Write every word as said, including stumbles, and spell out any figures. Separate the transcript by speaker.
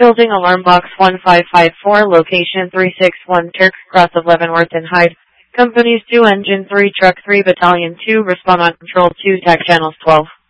Speaker 1: Building Alarm Box one five five four, location three six one Turk Cross of Leavenworth and Hyde. Companies two, Engine three, Truck three, Battalion two, respond on Control two, T A C Channels twelve.